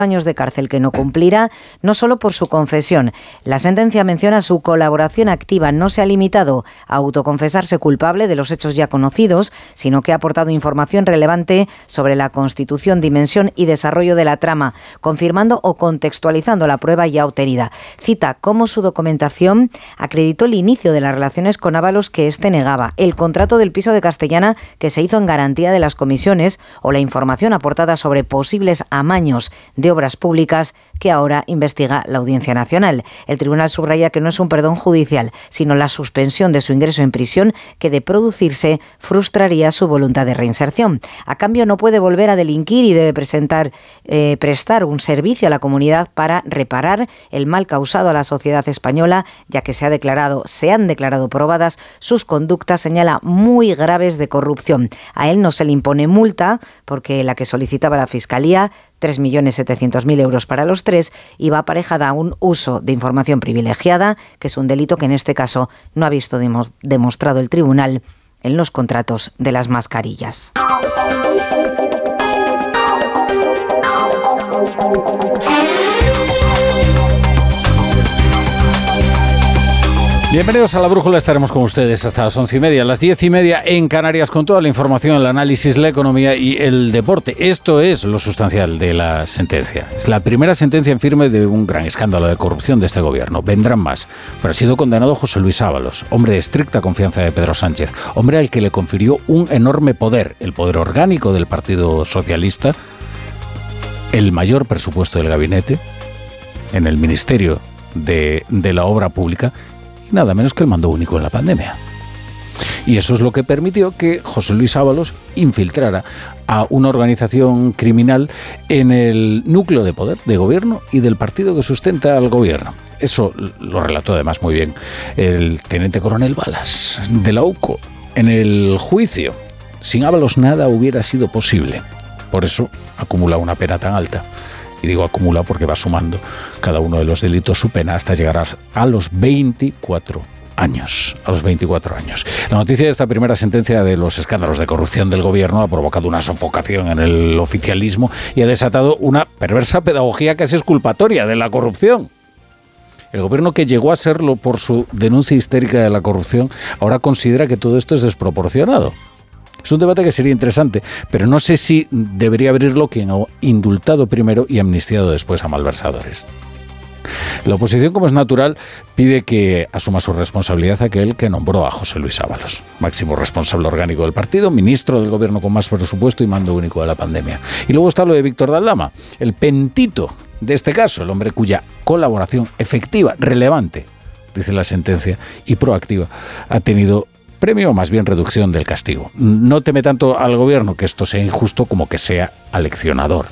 años de cárcel que no cumplirá, no solo por su confesión. La sentencia menciona su colaboración activa. No se ha limitado a autoconfesarse culpable de los hechos ya conocidos, sino que ha aportado información relevante sobre la constitución, dimensión y desarrollo de la trama, confirmando o contextualizando la prueba ya obtenida. Cita cómo su documentación acreditó el inicio de las relaciones con Ábalos que éste negaba, el contrato del piso de Castellana que se hizo en garantía de las comisiones o la información aportada sobre posibles amaños de obras públicas que ahora investiga la Audiencia Nacional. El tribunal subraya que no es un perdón judicial, sino la suspensión de su ingreso en prisión que, de producirse, frustraría su voluntad de reinserción. A cambio, no puede volver a delinquir y debe prestar un servicio a la comunidad para reparar el mal causado a la sociedad española, ya que se han declarado probadas sus conductas, señala, muy graves de corrupción. A él no se le impone multa, porque la que solicitaba la Fiscalía, 3.700.000 euros para los tres, iba aparejada a un uso de información privilegiada, que es un delito que en este caso no ha visto demostrado el tribunal en los contratos de las mascarillas. Bienvenidos a La Brújula, estaremos con ustedes hasta las 11:30, las 10:30 en Canarias, con toda la información, el análisis, la economía y el deporte. Esto es lo sustancial de la sentencia. Es la primera sentencia en firme de un gran escándalo de corrupción de este gobierno. Vendrán más, pero ha sido condenado José Luis Ábalos, hombre de estricta confianza de Pedro Sánchez, hombre al que le confirió un enorme poder, el poder orgánico del Partido Socialista, el mayor presupuesto del gabinete, en el Ministerio de la Obra Pública, nada menos que el mando único en la pandemia. Y eso es lo que permitió que José Luis Ábalos infiltrara a una organización criminal en el núcleo de poder de gobierno y del partido que sustenta al gobierno. Eso lo relató además muy bien el teniente coronel Balas de la UCO en el juicio. Sin Ábalos nada hubiera sido posible. Por eso acumula una pena tan alta. Y digo acumula porque va sumando cada uno de los delitos su pena hasta llegar a los 24 años. A los 24 años. La noticia de esta primera sentencia de los escándalos de corrupción del gobierno ha provocado una sofocación en el oficialismo y ha desatado una perversa pedagogía casi exculpatoria de la corrupción. El gobierno, que llegó a serlo por su denuncia histérica de la corrupción, ahora considera que todo esto es desproporcionado. Es un debate que sería interesante, pero no sé si debería abrirlo quien ha indultado primero y amnistiado después a malversadores. La oposición, como es natural, pide que asuma su responsabilidad aquel que nombró a José Luis Ábalos, máximo responsable orgánico del partido, ministro del gobierno con más presupuesto y mando único de la pandemia. Y luego está lo de Víctor de Aldama, el pentito de este caso, el hombre cuya colaboración efectiva, relevante, dice la sentencia, y proactiva, ha tenido premio o más bien reducción del castigo. No teme tanto al gobierno que esto sea injusto como que sea aleccionador.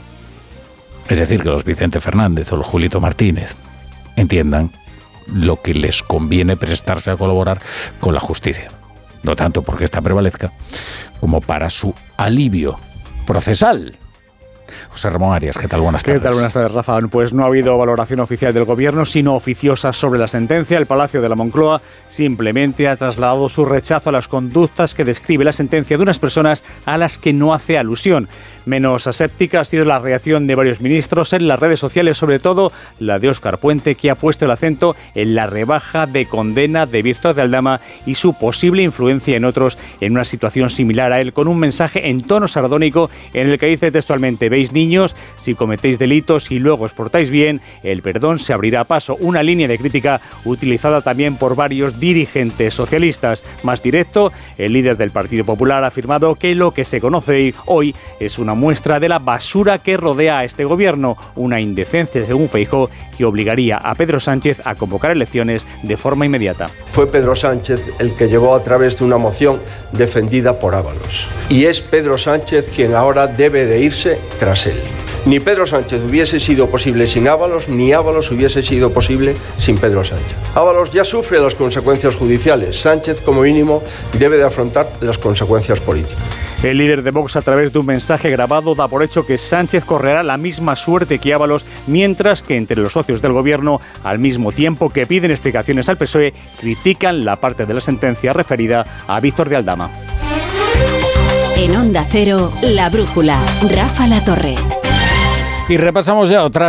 Es decir, que los Vicente Fernández o los Julito Martínez entiendan lo que les conviene prestarse a colaborar con la justicia. No tanto porque ésta prevalezca, como para su alivio procesal. José Ramón Arias, ¿qué tal? Buenas tardes. ¿Qué tal? Buenas tardes, Rafa. Pues no ha habido valoración oficial del Gobierno, sino oficiosa sobre la sentencia. El Palacio de la Moncloa simplemente ha trasladado su rechazo a las conductas que describe la sentencia de unas personas a las que no hace alusión. Menos aséptica ha sido la reacción de varios ministros en las redes sociales, sobre todo la de Óscar Puente, que ha puesto el acento en la rebaja de condena de Víctor de Aldama y su posible influencia en otros en una situación similar a él, con un mensaje en tono sardónico en el que dice textualmente: «Veis, niños, si cometéis delitos y luego os portáis bien, el perdón se abrirá paso». Una línea de crítica utilizada también por varios dirigentes socialistas. Más directo, el líder del Partido Popular ha afirmado que lo que se conoce hoy es una muestra de la basura que rodea a este gobierno, una indecencia, según Feijóo, que obligaría a Pedro Sánchez a convocar elecciones de forma inmediata. Fue Pedro Sánchez el que llevó a través de una moción defendida por Ábalos. Y es Pedro Sánchez quien ahora debe de irse tras él. Ni Pedro Sánchez hubiese sido posible sin Ábalos, ni Ábalos hubiese sido posible sin Pedro Sánchez. Ábalos ya sufre las consecuencias judiciales. Sánchez, como mínimo, debe de afrontar las consecuencias políticas. El líder de Vox, a través de un mensaje grabado, da por hecho que Sánchez correrá la misma suerte que Ábalos, mientras que entre los socios del gobierno, al mismo tiempo que piden explicaciones al PSOE, critican la parte de la sentencia referida a Víctor de Aldama. En Onda Cero, La Brújula, Rafa La Torre. Y repasamos ya otra